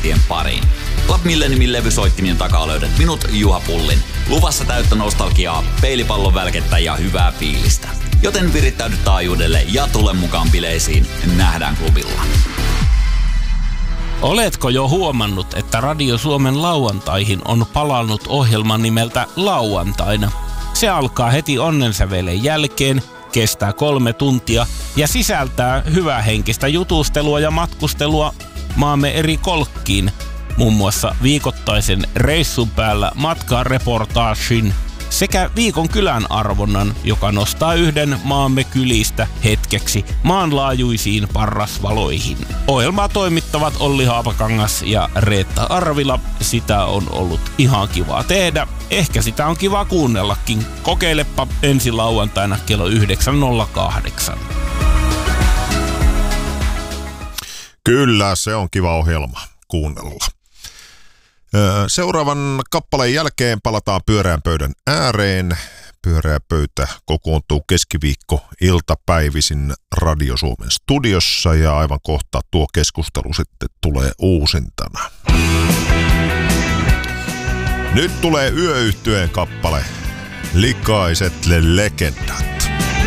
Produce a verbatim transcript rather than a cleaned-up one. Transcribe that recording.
artistien pariin. Club Milleniumin levysoittimien takaa löydät minut, Juha Pullin. Luvassa täyttä nostalgiaa, peilipallon välkettä ja hyvää fiilistä. Joten virittäydy taajuudelle ja tule mukaan bileisiin. Nähdään klubilla. Oletko jo huomannut, että Radio Suomen lauantaihin on palannut ohjelman nimeltä Lauantaina? Se alkaa heti onnensävelen jälkeen, kestää kolme tuntia ja sisältää hyvähenkistä jutustelua ja matkustelua maamme eri kolkkiin. Muun muassa viikoittaisen reissun päällä matkareportaagin sekä viikon kylän arvonnan, joka nostaa yhden maamme kylistä hetkeksi maanlaajuisiin parrasvaloihin. Ohjelmaa toimittavat Olli Haapakangas ja Reetta Arvila. Sitä on ollut ihan kivaa tehdä. Ehkä sitä on kiva kuunnellakin. Kokeilepa ensi lauantaina kello yhdeksän nolla kahdeksan. Kyllä, se on kiva ohjelma kuunnella. Seuraavan kappaleen jälkeen palataan pyöreän pöydän ääreen. Pyöreä pöytä kokoontuu keskiviikko iltapäivisin Radio Suomen studiossa ja aivan kohta tuo keskustelu sitten tulee uusintana. Nyt tulee Yöyhtyeen kappale Likaiset legendat.